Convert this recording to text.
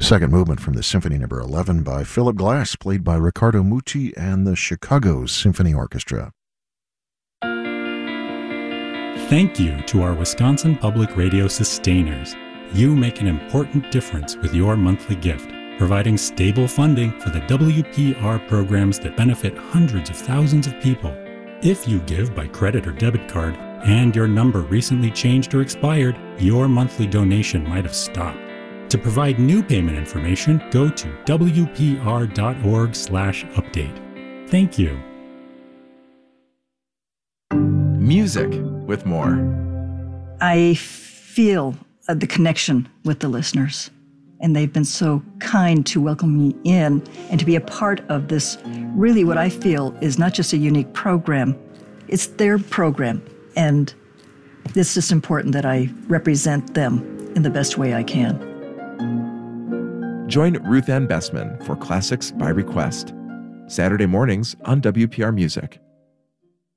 Second movement from the Symphony No. 11 by Philip Glass, played by Riccardo Mucci and the Chicago Symphony Orchestra. Thank you to our Wisconsin Public Radio sustainers. You make an important difference with your monthly gift, providing stable funding for the WPR programs that benefit hundreds of thousands of people. If you give by credit or debit card and your number recently changed or expired, your monthly donation might have stopped. To provide new payment information, go to wpr.org/update. Thank you. Music with more. I feel the connection with the listeners, and they've been so kind to welcome me in and to be a part of this, really what I feel is not just a unique program, it's their program, and it's just important that I represent them in the best way I can. Join Ruth Ann Bessman for Classics by Request, Saturday mornings on WPR Music.